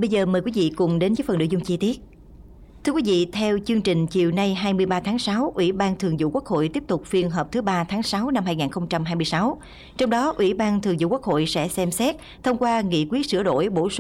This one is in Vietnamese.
Bây giờ mời quý vị cùng đến với phần nội dung chi tiết. Thưa quý vị, theo chương trình chiều nay 23 tháng 6, Ủy ban Thường vụ Quốc hội tiếp tục phiên họp thứ 3 tháng 6 năm 2026. Trong đó, Ủy ban Thường vụ Quốc hội sẽ xem xét thông qua nghị quyết sửa đổi bổ sung